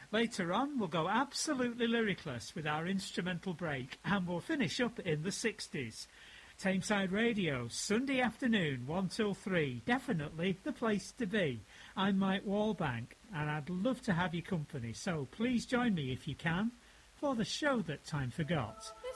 Later on, we'll go absolutely lyricless with our instrumental break, and we'll finish up in the 60s. Tameside Radio, Sunday afternoon, 1 till 3. Definitely the place to be. I'm Mike Wallbank, and I'd love to have your company, so please join me if you can for the show that time forgot.